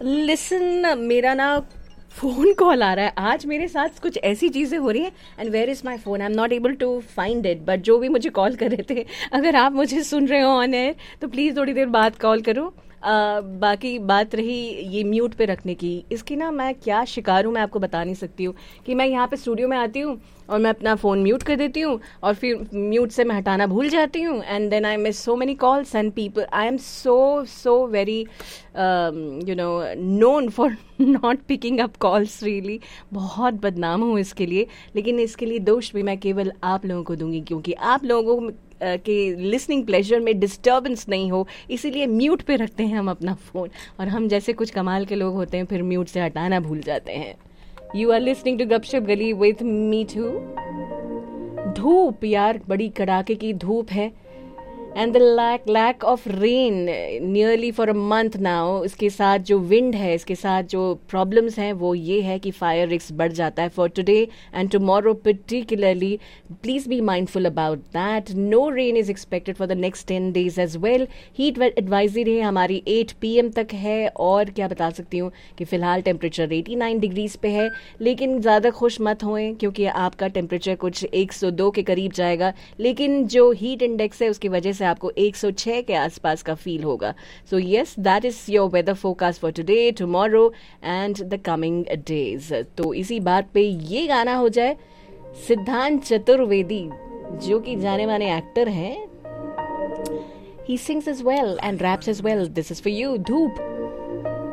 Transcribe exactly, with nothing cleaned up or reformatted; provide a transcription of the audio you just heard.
Listen, मेरा ना phone call आ रहा है आज, मेरे साथ कुछ ऐसी चीजें हो रही हैं and where is my phone, I am not able to find it, but जो भी मुझे कॉल कर रहे थे, अगर आप मुझे सुन रहे हो ऑन एयर तो प्लीज थोड़ी देर बाद कॉल करो। Uh, बाकी बात रही ये म्यूट पे रखने की, इसकी ना मैं क्या शिकार हूँ मैं आपको बता नहीं सकती हूँ कि मैं यहाँ पे स्टूडियो में आती हूँ और मैं अपना फ़ोन म्यूट कर देती हूँ और फिर म्यूट से मैं हटाना भूल जाती हूँ and then I miss so many calls and people, I am so so very you know known for not picking up calls, really बहुत बदनाम हूँ इसके लिए, लेकिन इसके लिए दोष भी मैं केवल आप लोगों को दूंगी क्योंकि आप लोगों को के लिसनिंग प्लेजर में डिस्टर्बेंस नहीं हो, इसीलिए म्यूट पे रखते हैं हम अपना फ़ोन, और हम जैसे कुछ कमाल के लोग होते हैं फिर म्यूट से हटाना भूल जाते हैं। यू आर लिसनिंग टू गपशप गली विथ मी टू। धूप यार, बड़ी कड़ाके की धूप है and the lack lack of rain nearly for a month now. इसके साथ जो विंड है, इसके साथ जो प्रॉब्लम्स हैं वो ये है कि फायर रिस्क बढ़ जाता है for today and tomorrow particularly. Please be mindful about that. No rain is expected for the next ten days as well. Heat advisory हमारी एट पी एम तक है, और क्या बता सकती हूँ कि फिलहाल टेम्परेचर एटी नाइन डिग्रीज पे है, लेकिन ज़्यादा खुश मत होएं क्योंकि आपका टेम्परेचर कुछ एक सौ दो के करीब जाएगा, लेकिन जो हीट इंडेक्स है उसकी वजह से आपको एक सौ छह के आसपास का फील होगा। So yes, that is your weather forecast for today, tomorrow and the coming days. तो इसी बात पे ये गाना हो जाए। सिद्धांत चतुर्वेदी जो कि जाने माने एक्टर हैं, he sings as well and raps as well. This is for you, Dhoop.